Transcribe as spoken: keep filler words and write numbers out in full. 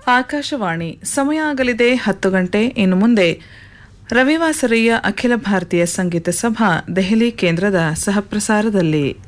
ಆಕಾಶವಾಣಿ ಸಮಯ ಆಗಲಿದೆ ಹತ್ತು ಗಂಟೆ. ಇನ್ನು ಮುಂದೆ ರವಿವಾಸರಿಯ ಅಖಿಲ ಭಾರತೀಯ ಸಂಗೀತ ಸಭಾ ದೆಹಲಿ ಕೇಂದ್ರದ ಸಹಪ್ರಸಾರದಲ್ಲಿ